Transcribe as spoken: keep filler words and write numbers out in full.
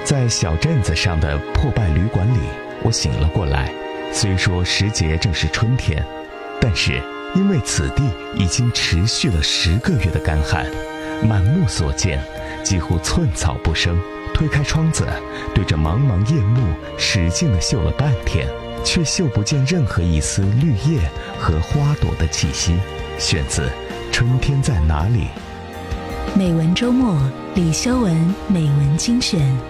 在小镇子上的破败旅馆里，我醒了过来。虽说时节正是春天，但是因为此地已经持续了十个月的干旱，满目所见几乎寸草不生。推开窗子，对着茫茫夜幕使劲地嗅了半天，却嗅不见任何一丝绿叶和花朵的气息。选自《春天在哪里》。 美文周末，李修文美文精选。